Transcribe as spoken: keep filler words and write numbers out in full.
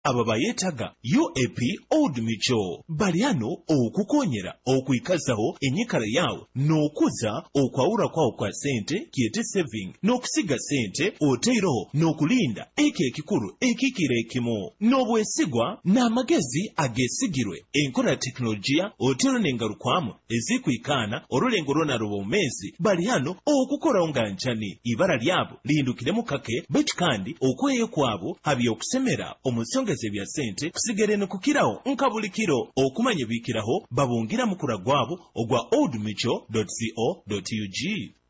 aba bayetaga U A P Old Mutual bali ano okukonyera okwikazaho enyikala yawe n'okuza okwawula kwawo kwa sente kiyete saving n'okusiga sente oteeroho n'okulinda eko ekikulu ekikira ekimu n'obwesigwa n'amagezi ageesigirwe enkola tekinologiya oteero n'engalukwamu ezikwikaana olulengo lwonaluba omumezi bali ano okukolawo nga njani ibala lyabo lindukiremu kake betu kandi okweyo kwabo habyokusemera omusonga bya sente kusigere nokukirawo nkabulikiro okumanya bikiraho babungira mukura gwabo ogwa old mutual dot co dot u g.